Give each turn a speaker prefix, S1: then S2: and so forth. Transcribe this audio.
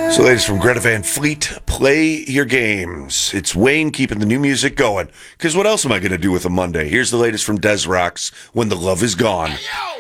S1: So, ladies from Greta Van Fleet, play your games. It's Wayne keeping the new music going. Because what else am I going to do with a Monday? Here's the latest from Des Rocks, When the Love Is Gone.
S2: Hey, yo!